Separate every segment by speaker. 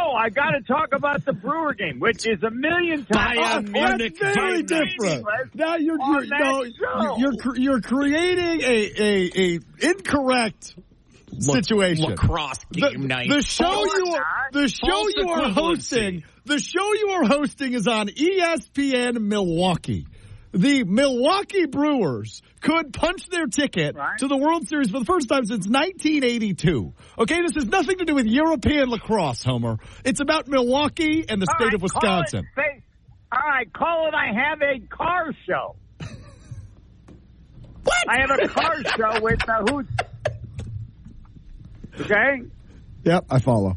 Speaker 1: No, I got to talk about the Brewer game, which is a million times.
Speaker 2: That's very different. Now you're creating a incorrect situation.
Speaker 3: Lacrosse game night.
Speaker 2: The show you are hosting is on ESPN Milwaukee. The Milwaukee Brewers could punch their ticket to the World Series for the first time since 1982. Okay, this has nothing to do with European lacrosse, Homer. It's about Milwaukee and the state of Wisconsin.
Speaker 1: All right, call it I have a car show.
Speaker 2: What?
Speaker 1: I have a car show with who's... Okay?
Speaker 2: Yep, I follow.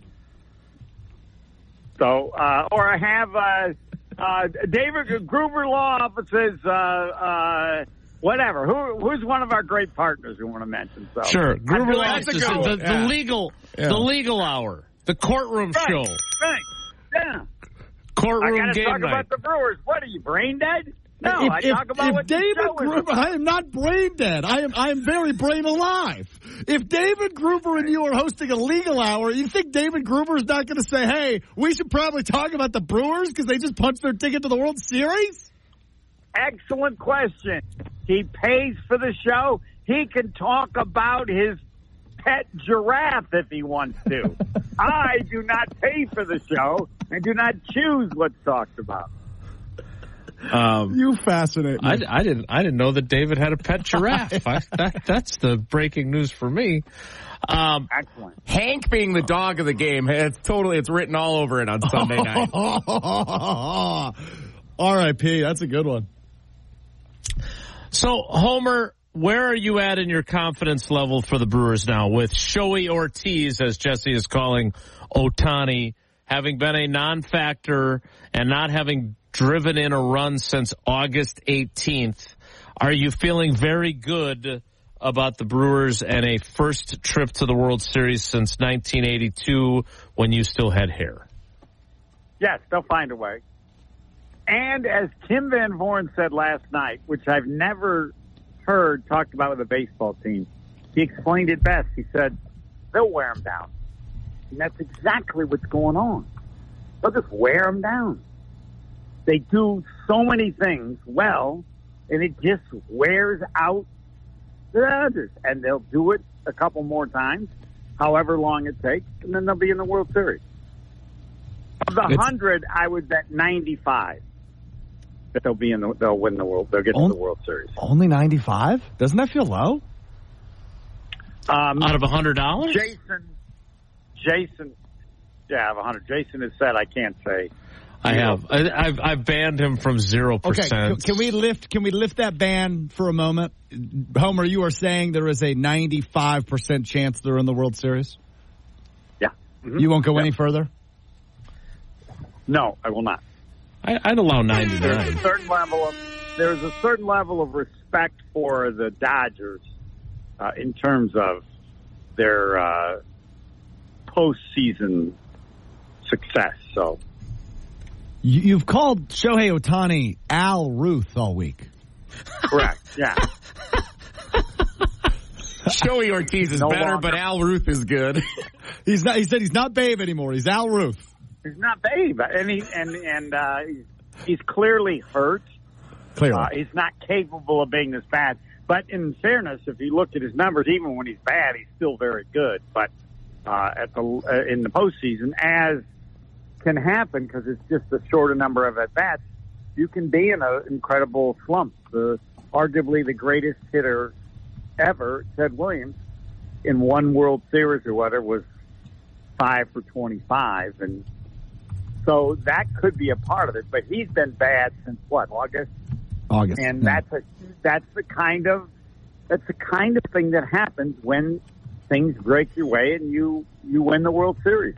Speaker 1: So, or I have... David Gruber Law Offices, whatever. Who's one of our great partners we want to mention? So
Speaker 4: sure, Gruber Law Offices, the legal hour, the courtroom show.
Speaker 1: Right. Yeah.
Speaker 4: Courtroom
Speaker 1: I got to
Speaker 4: game
Speaker 1: talk
Speaker 4: night.
Speaker 1: about the Brewers. What are you, brain dead? No, I talk about what
Speaker 2: David
Speaker 1: the show
Speaker 2: Gruber, I am not brain dead. I am very brain alive. If David Gruber and you are hosting a legal hour, you think David Gruber is not going to say, hey, we should probably talk about the Brewers because they just punched their ticket to the World Series?
Speaker 1: Excellent question. He pays for the show. He can talk about his pet giraffe if he wants to. I do not pay for the show and do not choose what's talked about.
Speaker 2: You fascinate me.
Speaker 4: I didn't know that David had a pet giraffe. That's the breaking news for me.
Speaker 1: Excellent.
Speaker 3: Hank being the dog of the game, it's written all over it on Sunday night.
Speaker 2: R.I.P. That's a good one.
Speaker 4: So, Homer, where are you at in your confidence level for the Brewers now with Shohei Ortiz, as Jesse is calling Ohtani, having been a non-factor and not having driven in a run since August 18th? Are you feeling very good about the Brewers and a first trip to the World Series since 1982 when you still had hair?
Speaker 1: Yes, they'll find a way. And as Tim Van Vooren said last night, which I've never heard talked about with a baseball team, he explained it best. He said, they'll wear them down. And that's exactly what's going on. They'll just wear them down. They do so many things well, and it just wears out the others. And they'll do it a couple more times, however long it takes, and then they'll be in the World Series. Of the 100, I would bet 95 that they'll win the World. They'll get to the World Series.
Speaker 2: Only 95? Doesn't that feel low?
Speaker 4: Out of $100?
Speaker 1: Jason, yeah, of 100. Jason has said I can't say.
Speaker 4: I have. I've banned him from 0%.
Speaker 2: Okay, can we lift that ban for a moment? Homer, you are saying there is a 95% chance they're in the World Series?
Speaker 1: Yeah. Mm-hmm.
Speaker 2: You won't go any further?
Speaker 1: No, I will not.
Speaker 4: I'd allow 99.
Speaker 1: There's a certain level of respect for the Dodgers in terms of their postseason success. So
Speaker 2: you've called Shohei Ohtani Al Ruth all week.
Speaker 1: Correct. Yeah.
Speaker 3: Shohei Ortiz is better, but Al Ruth is good.
Speaker 2: He's not. He said he's not Babe anymore. He's Al Ruth.
Speaker 1: He's not Babe, and he's clearly hurt.
Speaker 2: Clearly,
Speaker 1: he's not capable of being this bad. But in fairness, if you look at his numbers, even when he's bad, he's still very good. But in the postseason, as can happen because it's just a shorter number of at bats, you can be in an incredible slump. Arguably the greatest hitter ever, Ted Williams, in one World Series or whatever, was 5 for 25, and so that could be a part of it. But he's been bad since what, August, and
Speaker 2: yeah.
Speaker 1: that's the kind of thing that happens when things break your way and you win the World Series.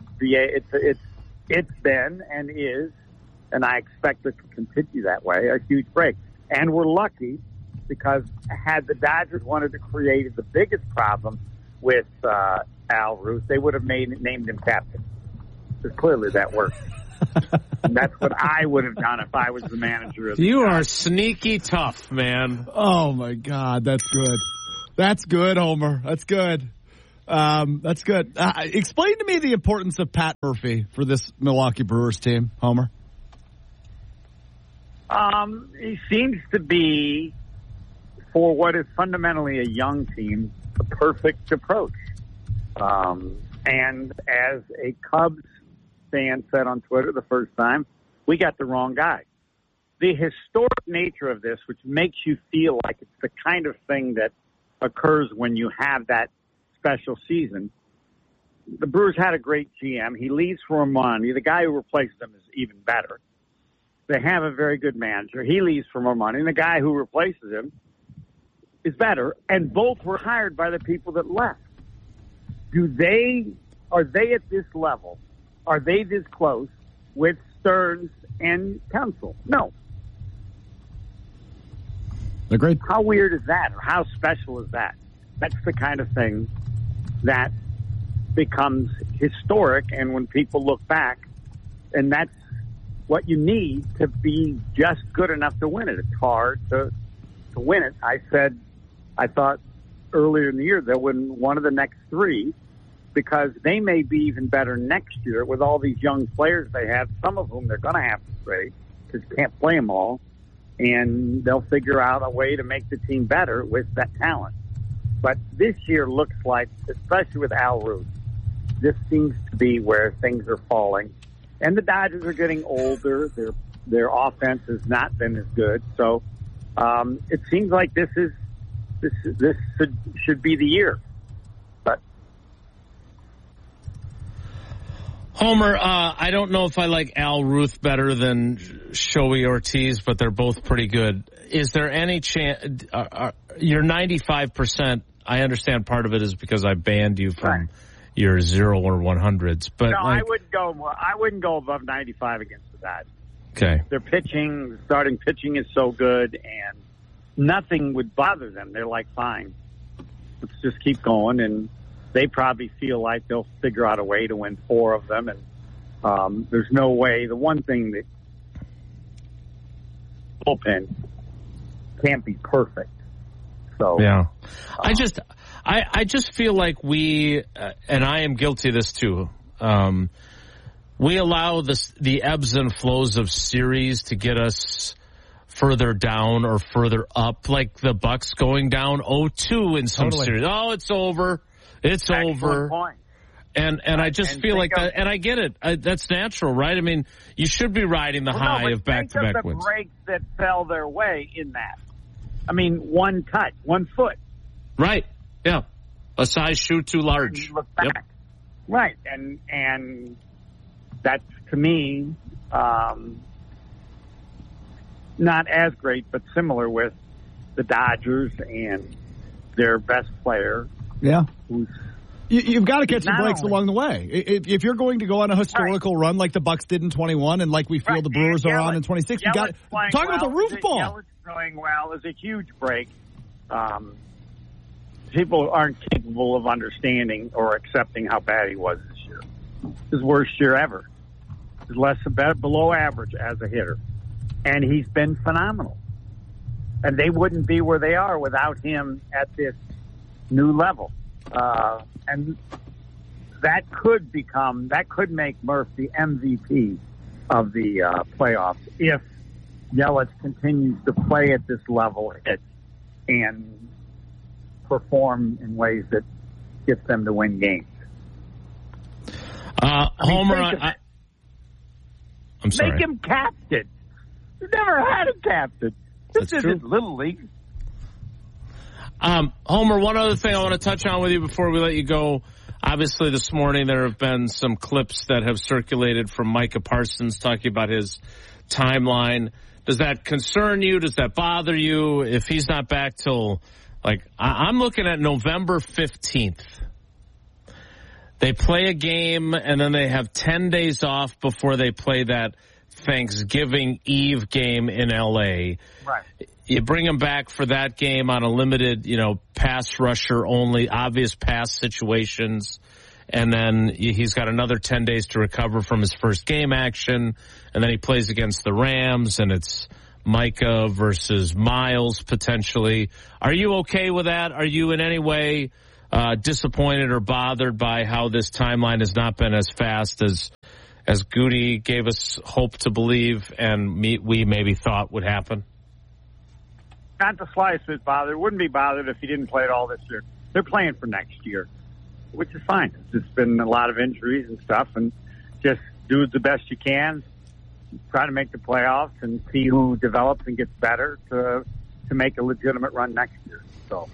Speaker 1: It's been and is, and I expect it to continue that way, a huge break. And we're lucky because had the Dodgers wanted to create the biggest problem with Al Ruth, they would have named him captain. Because clearly that works. And that's what I would have done if I was the manager of the
Speaker 4: You
Speaker 1: Dodgers.
Speaker 4: are sneaky tough, man.
Speaker 2: Oh, my God. That's good. That's good, Homer. That's good. That's good. Explain to me the importance of Pat Murphy for this Milwaukee Brewers team, Homer.
Speaker 1: He seems to be, for what is fundamentally a young team, the perfect approach. And as a Cubs fan said on Twitter the first time, we got the wrong guy. The historic nature of this, which makes you feel like it's the kind of thing that occurs when you have that special season. The Brewers had a great GM. He leaves for Armani. The guy who replaced him is even better. They have a very good manager. He leaves for more money, and the guy who replaces him is better. And both were hired by the people that left. Are they at this level? Are they this close with Stearns and Counsell? No.
Speaker 2: Agreed.
Speaker 1: How weird is that, or how special is that? That's the kind of thing that becomes historic, and when people look back, and that's what you need to be just good enough to win it. It's hard to win it. I thought earlier in the year they'll win one of the next three, because they may be even better next year with all these young players they have, some of whom they're going to have to trade because you can't play them all, and they'll figure out a way to make the team better with that talent. But this year looks like, especially with Al Ruth, this seems to be where things are falling. And the Dodgers are getting older. Their offense has not been as good. So it seems like this should be the year. But
Speaker 4: Homer, I don't know if I like Al Ruth better than Shohei Ortiz, but they're both pretty good. Is there any chance you're 95%? I understand part of it is because I banned you from your 0 or 100s. But
Speaker 1: no, I wouldn't go above 95 against the Dodgers.
Speaker 4: Okay.
Speaker 1: Their pitching, starting pitching is so good, and nothing would bother them. They're like, fine, let's just keep going. And they probably feel like they'll figure out a way to win 4 of them. And there's no way. The one thing that bullpen can't be perfect. So
Speaker 4: yeah, I just feel like we, and I am guilty of this too. We allow the ebbs and flows of series to get us further down or further up, like the Bucks going down 0-2 in some series. Oh, it's over. It's over.
Speaker 1: Point.
Speaker 4: And I just feel like that, and I get it. That's natural, right? I mean, you should be riding the high of back-to-back wins.
Speaker 1: The breaks that fell their way in that. I mean, one touch, 1 foot.
Speaker 4: Right. Yeah. A size shoe too large.
Speaker 1: Look back. Yep. Right. And that's, to me, not as great, but similar with the Dodgers and their best player.
Speaker 2: Yeah.
Speaker 1: Who's
Speaker 2: You've got to catch some breaks along the way. If you're going to go on a historical run like the Bucks did in 21 and like we feel the Brewers are on in 26, you got to talk about the roof ball.
Speaker 1: Yelich playing well is a huge break. People aren't capable of understanding or accepting how bad he was this year. His worst year ever. He's below average as a hitter. And he's been phenomenal. And they wouldn't be where they are without him at this new level. And that could make Murph the MVP of the playoffs if Yelich continues to play at this level and perform in ways that gets them to win games.
Speaker 4: Homer, I'm sorry.
Speaker 1: Make him captain. He's never had a captain. This isn't Little League.
Speaker 4: Homer, one other thing I want to touch on with you before we let you go. Obviously, this morning there have been some clips that have circulated from Micah Parsons talking about his timeline. Does that concern you? Does that bother you? If he's not back till, I'm looking at November 15th. They play a game, and then they have 10 days off before they play that Thanksgiving Eve game in L.A.
Speaker 1: Right.
Speaker 4: You bring him back for that game on a limited, pass rusher only, obvious pass situations. And then he's got another 10 days to recover from his first game action. And then he plays against the Rams, and it's Micah versus Miles potentially. Are you okay with that? Are you in any way disappointed or bothered by how this timeline has not been as fast as Goody gave us hope to believe and we maybe thought would happen?
Speaker 1: Not the slightest bit bothered. Wouldn't be bothered if he didn't play it all this year. They're playing for next year, which is fine. It's just been a lot of injuries and stuff, and just do the best you can. Try to make the playoffs and see who develops and gets better to make a legitimate run next year. So,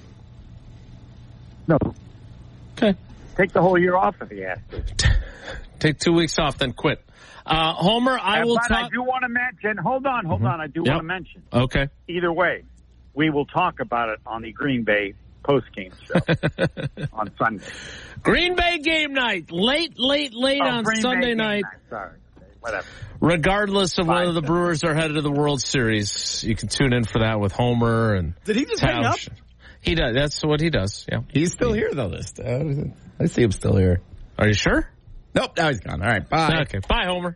Speaker 1: no.
Speaker 4: Okay.
Speaker 1: Take the whole year off if he has to.
Speaker 4: Take 2 weeks off, then quit. Homer, I will talk.
Speaker 1: I do want to mention, hold on. I do want to mention.
Speaker 4: Okay.
Speaker 1: Either way, we will talk about it on the Green Bay postgame show on Sunday.
Speaker 4: Green Bay game night. Late on
Speaker 1: Green
Speaker 4: Sunday
Speaker 1: Bay
Speaker 4: night.
Speaker 1: Sorry. Whatever.
Speaker 4: Regardless of whether the Brewers are headed to the World Series, you can tune in for that with Homer and
Speaker 2: Did he just
Speaker 4: Tausch.
Speaker 2: hang up?
Speaker 4: He does. That's what he does. Yeah.
Speaker 3: He's still here, though. I see him still here.
Speaker 4: Are you sure?
Speaker 3: Nope, now he's gone. All right, bye.
Speaker 4: Okay, bye, Homer.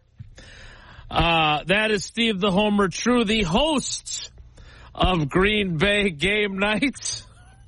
Speaker 4: That is Steve the Homer True, the host of Green Bay Game Night.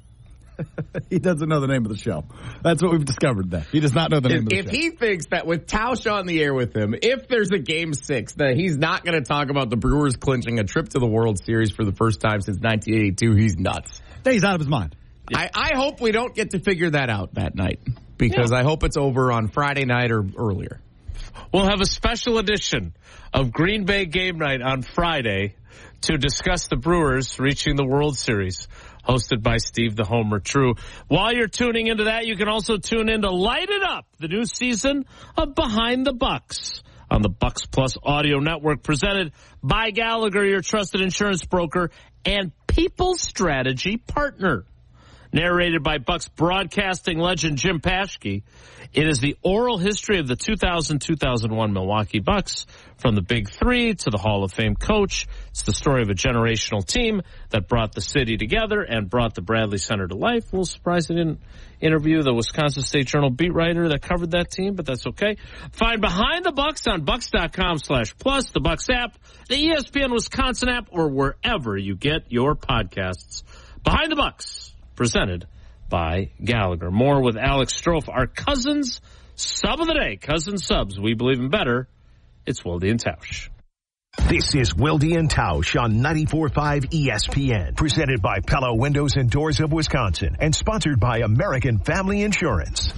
Speaker 2: He doesn't know the name of the show. That's what we've discovered then. He does not know the name of the show.
Speaker 3: If he thinks that with Tausch on the air with him, if there's a Game 6, that he's not going to talk about the Brewers clinching a trip to the World Series for the first time since 1982, he's nuts.
Speaker 2: He's out of his mind.
Speaker 3: I hope we don't get to figure that out that night, because I hope it's over on Friday night or earlier.
Speaker 4: We'll have a special edition of Green Bay Game Night on Friday to discuss the Brewers reaching the World Series, hosted by Steve the Homer True. While you're tuning into that, you can also tune in to Light It Up, the new season of Behind the Bucks on the Bucks Plus Audio Network, presented by Gallagher, your trusted insurance broker and people strategy partner. Narrated by Bucks broadcasting legend Jim Paschke, it is the oral history of the 2000-2001 Milwaukee Bucks, from the Big Three to the Hall of Fame coach. It's the story of a generational team that brought the city together and brought the Bradley Center to life. A little surprised they didn't interview the Wisconsin State Journal beat writer that covered that team, but that's okay. Find Behind the Bucks on Bucks.com/plus, the Bucks app, the ESPN Wisconsin app, or wherever you get your podcasts. Behind the Bucks, presented by Gallagher. More with Alex Strofe, our Cousins Sub of the Day. Cousin Subs, we believe in better. It's Wilde and Tausch.
Speaker 5: This is Wilde and Tausch on 94.5 ESPN, presented by Pella Windows and Doors of Wisconsin, and sponsored by American Family Insurance.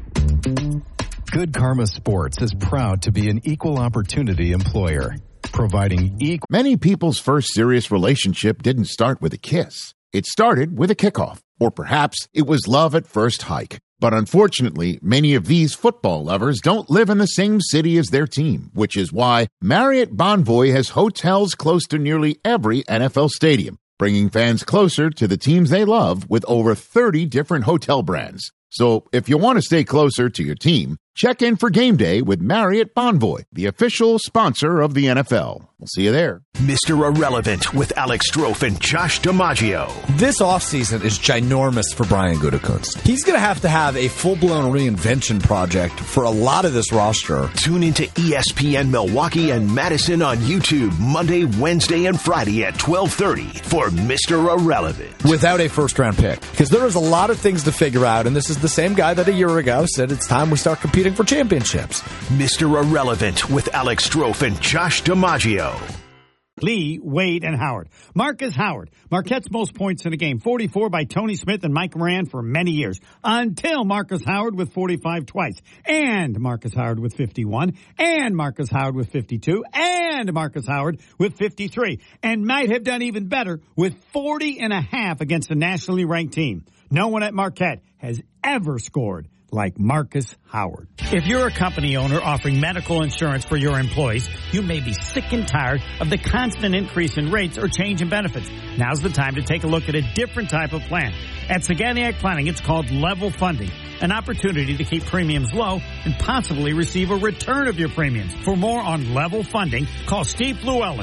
Speaker 6: Good Karma Sports is proud to be an equal opportunity employer, providing equal.
Speaker 7: Many people's first serious relationship didn't start with a kiss. It started with a kickoff, or perhaps it was love at first hike. But unfortunately, many of these football lovers don't live in the same city as their team, which is why Marriott Bonvoy has hotels close to nearly every NFL stadium, bringing fans closer to the teams they love with over 30 different hotel brands. So if you want to stay closer to your team, check in for game day with Marriott Bonvoy, the official sponsor of the NFL. We'll see you there.
Speaker 5: Mr. Irrelevant with Alex Strofe and Josh DiMaggio.
Speaker 8: This offseason is ginormous for Brian Gutekunst. He's going to have a full-blown reinvention project for a lot of this roster.
Speaker 5: Tune into ESPN Milwaukee and Madison on YouTube Monday, Wednesday, and Friday at 12:30 for Mr. Irrelevant.
Speaker 8: Without a first-round pick. Because there is a lot of things to figure out, and this is the same guy that a year ago said it's time we start competing for championships.
Speaker 5: Mr. Irrelevant with Alex Strofe and Josh DiMaggio.
Speaker 9: Lee, Wade, and Howard. Marcus Howard, Marquette's most points in a game, 44 by Tony Smith and Mike Moran for many years, until Marcus Howard with 45 twice, and Marcus Howard with 51, and Marcus Howard with 52, and Marcus Howard with 53, and might have done even better with 40 and a half against a nationally ranked team. No one at Marquette has ever scored like Marcus Howard. If you're a company owner offering medical insurance for your employees, you may be sick and tired of the constant increase in rates or change in benefits. Now's the time to take a look at a different type of plan. At Saganiac Planning, it's called level funding, an opportunity to keep premiums low and possibly receive a return of your premiums. For more on level funding, call Steve Llewellyn,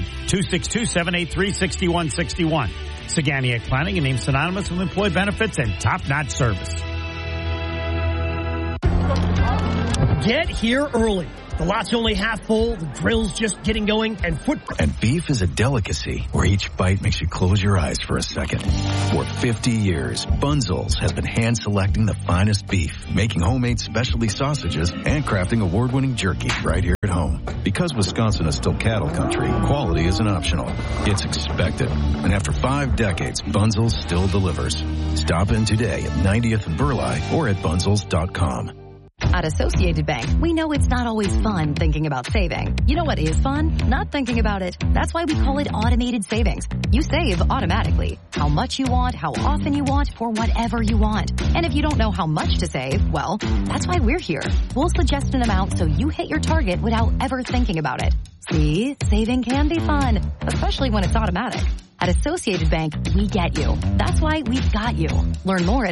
Speaker 9: 262-783-6161. Saganiac Planning, a name synonymous with employee benefits and top-notch service.
Speaker 10: Get here early The lot's only half full, the grill's just getting going, and
Speaker 6: And beef is a delicacy where each bite makes you close your eyes for a second. For 50 years, Bunzel's has been hand-selecting the finest beef, making homemade specialty sausages, and crafting award-winning jerky right here at home. Because Wisconsin is still cattle country, quality isn't optional. It's expected. And after 5 decades, Bunzel's still delivers. Stop in today at 90th and Burleigh or at bunzels.com.
Speaker 11: At Associated Bank, we know it's not always fun thinking about saving. You know what is fun? Not thinking about it. That's why we call it automated savings. You save automatically. How much you want, how often you want, for whatever you want. And if you don't know how much to save, well, that's why we're here. We'll suggest an amount so you hit your target without ever thinking about it. See? Saving can be fun, especially when it's automatic. At Associated Bank, we get you. That's why we've got you. Learn more at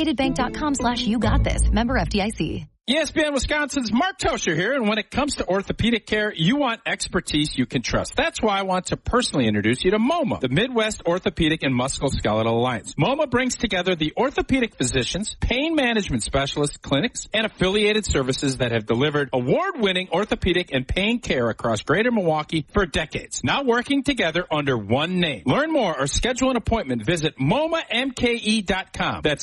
Speaker 11: associatedbank.com/YouGotThis. Member FDIC.
Speaker 12: ESPN Wisconsin's Mark Toscher here, and when it comes to orthopedic care, you want expertise you can trust. That's why I want to personally introduce you to MoMA, the Midwest Orthopedic and Musculoskeletal Alliance. MoMA brings together the orthopedic physicians, pain management specialists, clinics, and affiliated services that have delivered award-winning orthopedic and pain care across Greater Milwaukee for decades. Now working together under one name. Learn more or schedule an appointment. Visit MoMaMKE.com. That's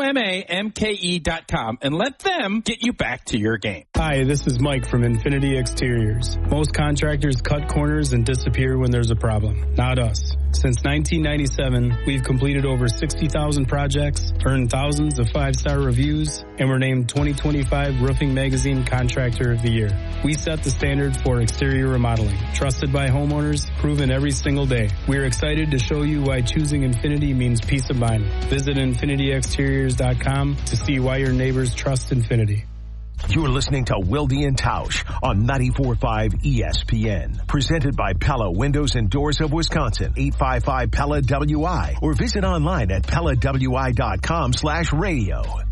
Speaker 12: MoMaMKE.com, and let them get you back to your game.
Speaker 13: Hi, this is Mike from Infinity Exteriors. Most contractors cut corners and disappear when there's a problem. Not us. Since 1997, we've completed over 60,000 projects, earned thousands of 5-star reviews, and were named 2025 Roofing Magazine Contractor of the Year. We set the standard for exterior remodeling. Trusted by homeowners, proven every single day. We're excited to show you why choosing Infinity means peace of mind. Visit infinityexteriors.com to see why your neighbors trust Infinity.
Speaker 5: You're listening to Wilde and Tausch on 94.5 ESPN. Presented by Pella Windows and Doors of Wisconsin, 855 Pella WI, or visit online at PellaWI.com/radio.